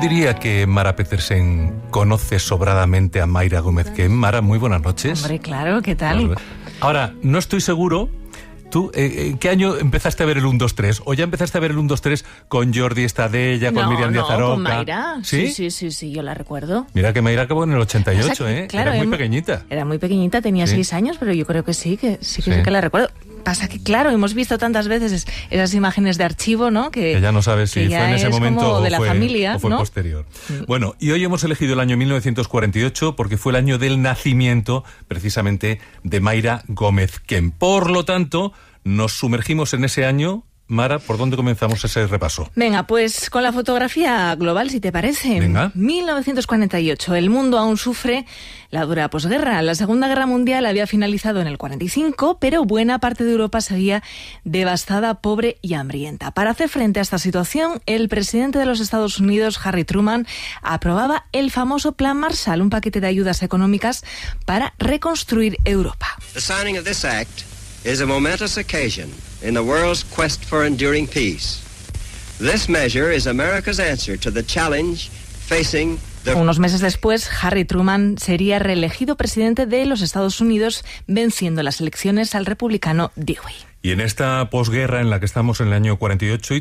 diría que Mara Petersen conoce sobradamente a Mayra Gómez Kem. Mara, muy buenas noches. Hombre, claro, ¿qué tal? Ahora, no estoy seguro. ¿Tú qué año empezaste a ver el 1, 2, 3? ¿O ya empezaste a ver el 1, 2, 3 con Jordi Estadella, con Miriam Díaz Aroca? Con Mayra. ¿Sí? Sí, yo la recuerdo. Mira que Mayra acabó en el 88, O sea, claro, era muy pequeñita. Era muy pequeñita, tenía 6 años, pero yo creo que sí que la recuerdo. Pasa que, claro, hemos visto tantas veces esas imágenes de archivo, ¿no? Que ya no sabes si fue en ese momento de la familia, o fue ¿no? posterior. Bueno, y hoy hemos elegido el año 1948 porque fue el año del nacimiento, precisamente, de Mayra Gómez Kem. Por lo tanto, nos sumergimos en ese año. Mara, ¿por dónde comenzamos ese repaso? Venga, pues con la fotografía global, si te parece. Venga. 1948. El mundo aún sufre la dura posguerra. La Segunda Guerra Mundial había finalizado en el 45, pero buena parte de Europa seguía devastada, pobre y hambrienta. Para hacer frente a esta situación, el presidente de los Estados Unidos, Harry Truman, aprobaba el famoso Plan Marshall, un paquete de ayudas económicas para reconstruir Europa. The signing of this act is a momentous occasion in the world's quest for enduring peace. This measure is America's answer to the challenge facing the... Unos meses después, Harry Truman sería reelegido presidente de los Estados Unidos, venciendo las elecciones al republicano Dewey. Y en esta posguerra en la que estamos en el año 48